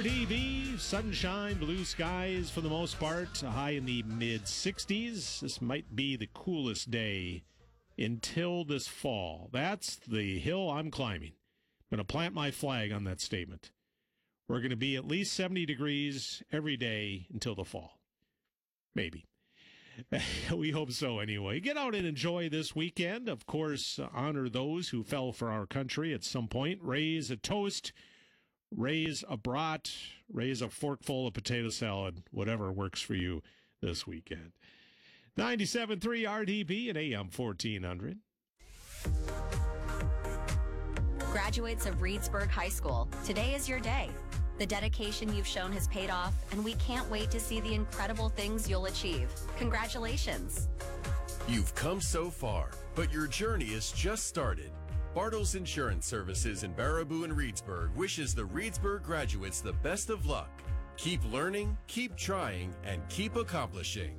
RDB, sunshine, blue skies for the most part, a high in the mid-60s. This might be the coolest day until this fall. That's the hill I'm climbing. I'm going to plant my flag on that statement. We're going to be at least 70 degrees every day until the fall. Maybe. We hope so anyway. Get out and enjoy this weekend. Of course, honor those who fell for our country at some point. Raise a toast. Raise a brat, raise a forkful of potato salad, whatever works for you this weekend. 97.3 RDB and AM 1400. Graduates of Reedsburg High School, today is your day. The dedication you've shown has paid off, and we can't wait to see the incredible things you'll achieve. Congratulations. You've come so far, but your journey has just started. Bartles Insurance Services in Baraboo and Reedsburg wishes the Reedsburg graduates the best of luck. Keep learning, keep trying, and keep accomplishing.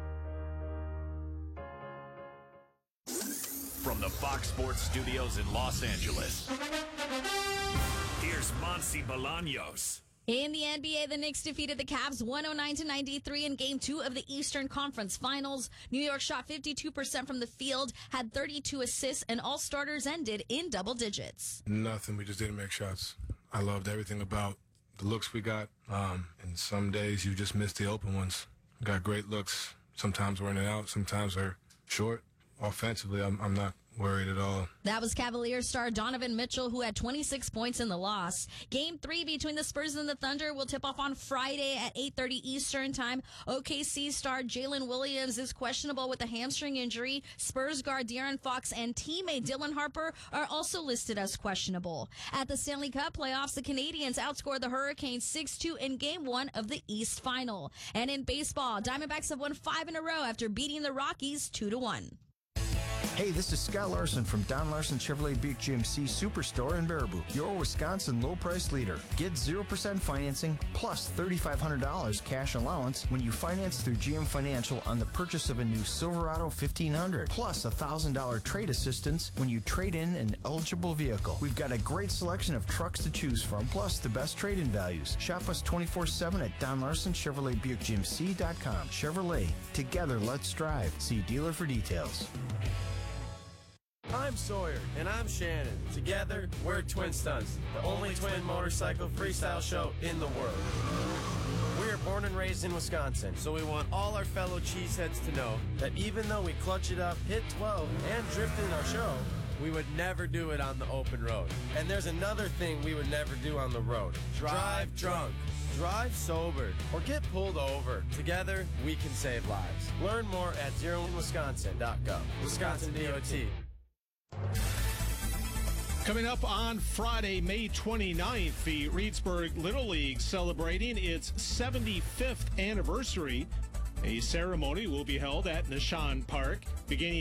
From the Fox Sports Studios in Los Angeles, here's Monsi Bolaños. In the NBA, the Knicks defeated the Cavs 109-93 in Game 2 of the Eastern Conference Finals. New York shot 52% from the field, had 32 assists, and all starters ended in double digits. Nothing. We just didn't make shots. I loved everything about the looks we got. And some days you just miss the open ones. We got great looks. Sometimes we're in and out. Sometimes they're short. Offensively, I'm not worried at all. That was Cavaliers star Donovan Mitchell, who had 26 points in the loss. Game 3 between the Spurs and the Thunder will tip off on Friday at 8:30 Eastern Time. OKC star Jalen Williams is questionable with a hamstring injury. Spurs guard De'Aaron Fox and teammate Dylan Harper are also listed as questionable. At the Stanley Cup playoffs, the Canadiens outscored the Hurricanes 6-2 in Game 1 of the East Final. And in baseball, Diamondbacks have won 5 in a row after beating the Rockies 2-1. Hey, this is Scott Larson from Don Larson Chevrolet Buick GMC Superstore in Baraboo, your Wisconsin low-price leader. Get 0% financing plus $3,500 cash allowance when you finance through GM Financial on the purchase of a new Silverado 1500, plus $1,000 trade assistance when you trade in an eligible vehicle. We've got a great selection of trucks to choose from, plus the best trade-in values. Shop us 24/7 at Don Larson Chevrolet Buick GMC.com. Chevrolet, together let's drive. See dealer for details. I'm Sawyer. And I'm Shannon. Together, we're Twin Stunts, the only twin motorcycle freestyle show in the world. We are born and raised in Wisconsin, so we want all our fellow cheeseheads to know that even though we clutch it up, hit 12, and drift in our show, we would never do it on the open road. And there's another thing we would never do on the road. Drive drunk. Drive sober or get pulled over. Together, we can save lives. Learn more at zeroinwisconsin.gov. Wisconsin DOT. Coming up on Friday, May 29th, the Reedsburg Little League celebrating its 75th anniversary. A ceremony will be held at Nishan Park beginning